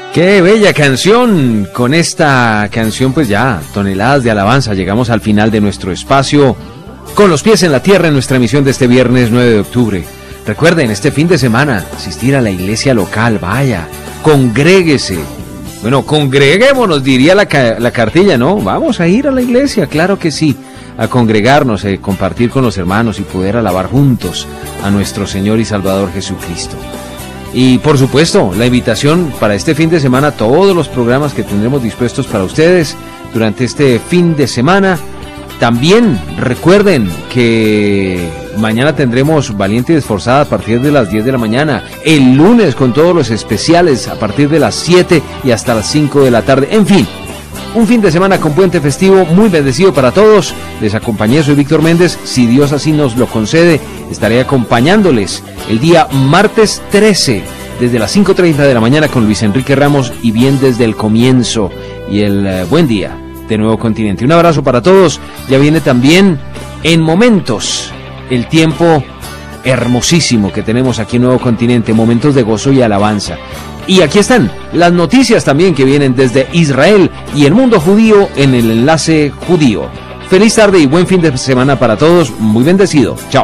Qué bella canción. Con esta canción pues ya, toneladas de alabanza. Llegamos al final de nuestro espacio Con los pies en la tierra en nuestra emisión de este viernes 9 de octubre. Recuerden, este fin de semana, asistir a la iglesia local, vaya, congréguese. Bueno, congreguémonos, diría la cartilla, ¿no? Vamos a ir a la iglesia, claro que sí, a congregarnos, compartir con los hermanos y poder alabar juntos a nuestro Señor y Salvador Jesucristo. Y por supuesto, la invitación para este fin de semana, todos los programas que tendremos dispuestos para ustedes durante este fin de semana. También recuerden que mañana tendremos Valiente y Esforzada a partir de las 10 de la mañana. El lunes con todos los especiales a partir de las 7 y hasta las 5 de la tarde. En fin, un fin de semana con puente festivo muy bendecido para todos. Les acompañé, soy Víctor Méndez. Si Dios así nos lo concede, estaré acompañándoles el día martes 13 desde las 5:30 de la mañana con Luis Enrique Ramos y bien desde el comienzo y el buen día de Nuevo Continente. Un abrazo para todos. Ya viene también en momentos el tiempo hermosísimo que tenemos aquí en Nuevo Continente, momentos de gozo y alabanza. Y aquí están las noticias también que vienen desde Israel y el mundo judío en el enlace judío. Feliz tarde y buen fin de semana para todos. Muy bendecido. Chao.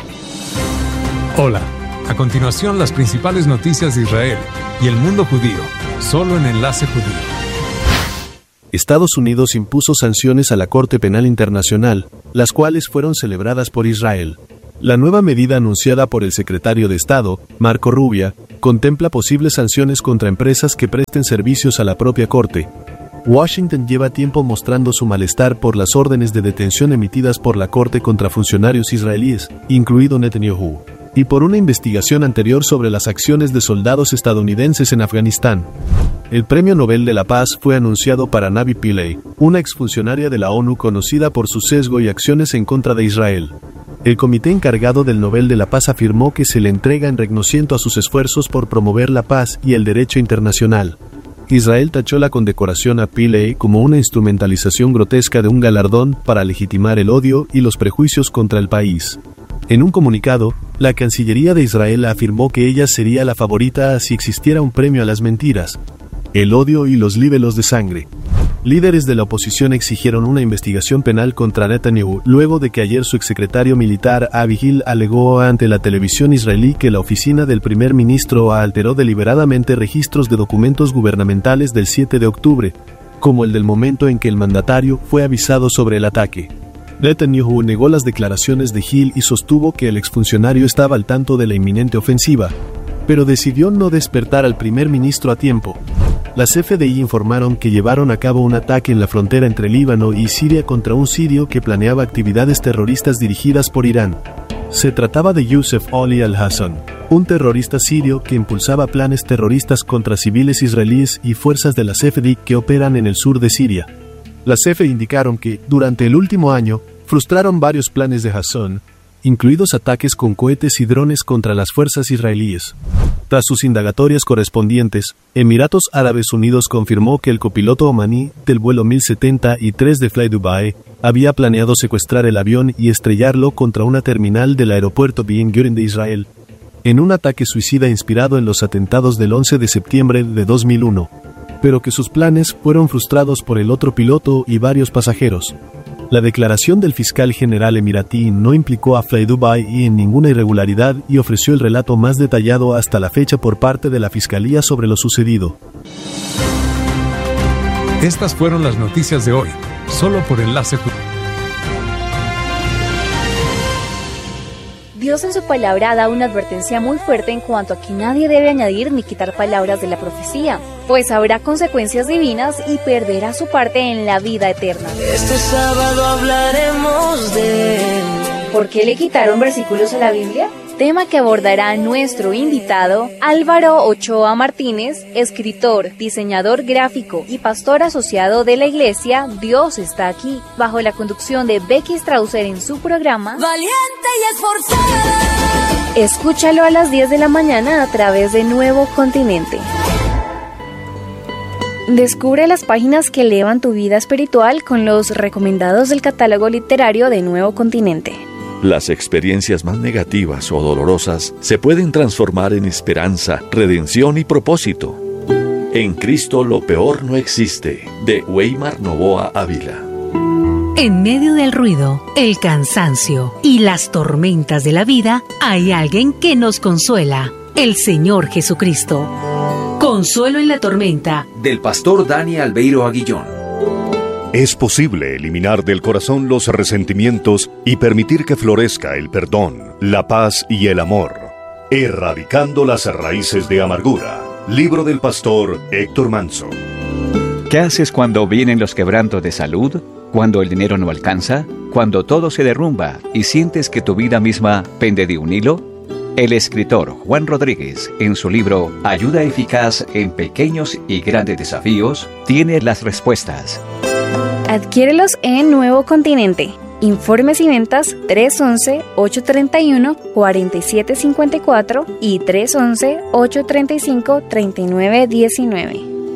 Hola. A continuación, las principales noticias de Israel y el mundo judío, solo en Enlace Judío. Estados Unidos impuso sanciones a la Corte Penal Internacional, las cuales fueron celebradas por Israel. La nueva medida anunciada por el secretario de Estado, Marco Rubio, contempla posibles sanciones contra empresas que presten servicios a la propia Corte. Washington lleva tiempo mostrando su malestar por las órdenes de detención emitidas por la Corte contra funcionarios israelíes, incluido Netanyahu, y por una investigación anterior sobre las acciones de soldados estadounidenses en Afganistán. El Premio Nobel de la Paz fue anunciado para Navi Pillay, una exfuncionaria de la ONU conocida por su sesgo y acciones en contra de Israel. El comité encargado del Nobel de la Paz afirmó que se le entrega en reconocimiento a sus esfuerzos por promover la paz y el derecho internacional. Israel tachó la condecoración a Pillay como una instrumentalización grotesca de un galardón para legitimar el odio y los prejuicios contra el país. En un comunicado, la Cancillería de Israel afirmó que ella sería la favorita si existiera un premio a las mentiras, el odio y los libelos de sangre. Líderes de la oposición exigieron una investigación penal contra Netanyahu luego de que ayer su exsecretario militar Avi Hil alegó ante la televisión israelí que la oficina del primer ministro alteró deliberadamente registros de documentos gubernamentales del 7 de octubre, como el del momento en que el mandatario fue avisado sobre el ataque. Netanyahu negó las declaraciones de Hil y sostuvo que el exfuncionario estaba al tanto de la inminente ofensiva, pero decidió no despertar al primer ministro a tiempo. Las FDI informaron que llevaron a cabo un ataque en la frontera entre Líbano y Siria contra un sirio que planeaba actividades terroristas dirigidas por Irán. Se trataba de Youssef Ali al-Hassan, un terrorista sirio que impulsaba planes terroristas contra civiles israelíes y fuerzas de las FDI que operan en el sur de Siria. Las FDI indicaron que, durante el último año, frustraron varios planes de Hassan, incluidos ataques con cohetes y drones contra las fuerzas israelíes. Tras sus indagatorias correspondientes, Emiratos Árabes Unidos confirmó que el copiloto omaní del vuelo 1073 de Fly Dubai había planeado secuestrar el avión y estrellarlo contra una terminal del aeropuerto Ben Gurion de Israel, en un ataque suicida inspirado en los atentados del 11 de septiembre de 2001, pero que sus planes fueron frustrados por el otro piloto y varios pasajeros. La declaración del fiscal general emiratí no implicó a Fly Dubai en ninguna irregularidad y ofreció el relato más detallado hasta la fecha por parte de la fiscalía sobre lo sucedido. Estas fueron las noticias de hoy, solo por Enlace Judío. Dios en su palabra da una advertencia muy fuerte en cuanto a que nadie debe añadir ni quitar palabras de la profecía, pues habrá consecuencias divinas y perderá su parte en la vida eterna. Este sábado hablaremos de... ¿Por qué le quitaron versículos a la Biblia? Tema que abordará nuestro invitado Álvaro Ochoa Martínez, escritor, diseñador gráfico y pastor asociado de la iglesia Dios está aquí, bajo la conducción de Becky Strausser en su programa Valiente y Esforzada. Escúchalo a las 10 de la mañana a través de Nuevo Continente. Descubre las páginas que elevan tu vida espiritual con los recomendados del catálogo literario de Nuevo Continente. Las experiencias más negativas o dolorosas se pueden transformar en esperanza, redención y propósito. En Cristo lo peor no existe, de Weimar Novoa Ávila. En medio del ruido, el cansancio y las tormentas de la vida, hay alguien que nos consuela, el Señor Jesucristo. Consuelo en la tormenta. Del pastor Dani Albeiro Aguillón. Es posible eliminar del corazón los resentimientos y permitir que florezca el perdón, la paz y el amor, erradicando las raíces de amargura. Libro del pastor Héctor Manso. ¿Qué haces cuando vienen los quebrantos de salud? ¿Cuando el dinero no alcanza? ¿Cuando todo se derrumba y sientes que tu vida misma pende de un hilo? El escritor Juan Rodríguez, en su libro Ayuda eficaz en pequeños y grandes desafíos, tiene las respuestas. Adquiérelos en Nuevo Continente. Informes y ventas 311-831-4754 y 311-835-3919.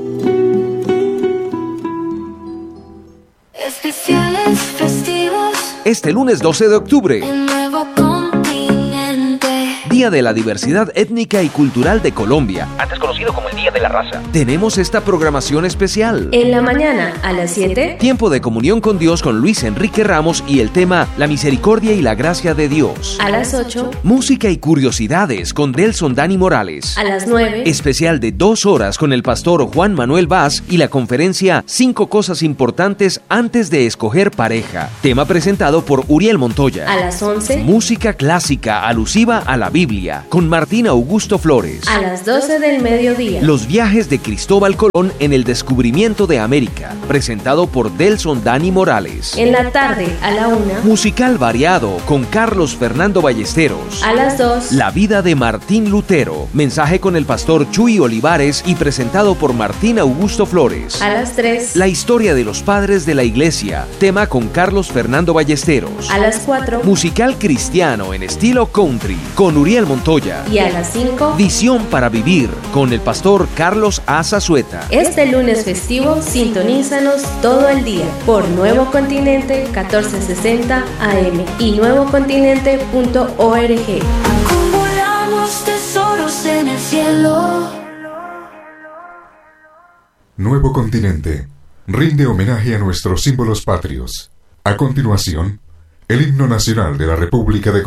Especiales festivos. Este lunes 12 de octubre, En Nuevo Continente. Día de la Diversidad Étnica y Cultural de Colombia. Antes conocido como el Día de la Raza. Tenemos esta programación especial. En la mañana, a las 7. Tiempo de comunión con Dios con Luis Enrique Ramos y el tema La misericordia y la gracia de Dios. A las 8. Música y curiosidades con Delson Dani Morales. A las 9. Especial de 2 horas con el pastor Juan Manuel Vaz y la conferencia 5 cosas importantes antes de escoger pareja. Tema presentado por Uriel Montoya. A las 11. Música clásica alusiva a la Biblia con Martín Augusto Flores. A las 12 del mediodía. Los viajes de Cristóbal Colón en el descubrimiento de América, presentado por Delson Dani Morales. En la tarde, a la 1. Musical variado con Carlos Fernando Ballesteros. A las 2. La vida de Martín Lutero, mensaje con el pastor Chuy Olivares y presentado por Martín Augusto Flores. A las 3. La historia de los padres de la iglesia, tema con Carlos Fernando Ballesteros. A las 4. Musical cristiano en estilo country con Uriel Montoya. Y a las 5. Visión para vivir con el pastor Carlos Azazueta. Este lunes festivo, sintonízanos todo el día por Nuevo Continente 1460 AM y nuevocontinente.org. Acumulamos tesoros en el cielo. Nuevo Continente rinde homenaje a nuestros símbolos patrios. A continuación, el himno nacional de la República de Colombia.